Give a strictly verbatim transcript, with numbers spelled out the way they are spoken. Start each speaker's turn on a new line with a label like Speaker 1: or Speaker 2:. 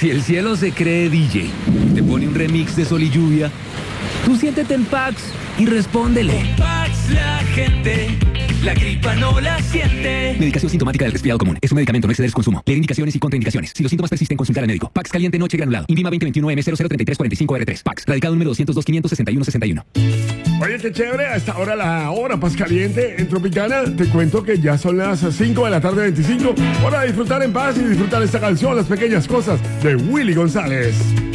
Speaker 1: Si el cielo se cree D J y te pone un remix de Sol y Lluvia, tú siéntete en Pax y respóndele.
Speaker 2: Con Pax la gente, la gripa no la siente.
Speaker 1: Medicación sintomática del resfriado común. Es un medicamento, no exceder su consumo. Leer indicaciones y contraindicaciones. Si los síntomas persisten, consultar al médico. Pax caliente noche granulado. Invima veinte veintiuno M cero cero treinta y tres cuarenta y cinco R tres. Pax. Radicado número doscientos dos quinientos sesenta y uno sesenta y uno.
Speaker 3: Oye, qué chévere. A esta hora, la hora Paz Caliente en Tropicana. Te cuento que ya son las cinco de la tarde veinticinco. Hora de disfrutar en paz y disfrutar esta canción, Las Pequeñas Cosas, de Willy González.